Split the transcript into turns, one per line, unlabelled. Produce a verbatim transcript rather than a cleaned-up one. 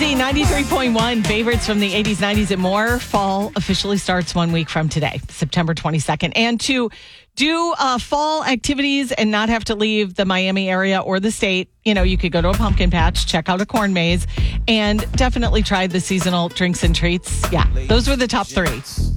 Z ninety-three point one, favorites from the eighties, nineties, and more. Fall officially starts one week from today, September twenty-second. And to do uh, fall activities and not have to leave the Miami area or the state, you know, you could go to a pumpkin patch, check out a corn maze, and definitely try the seasonal drinks and treats. Yeah, those were the top three.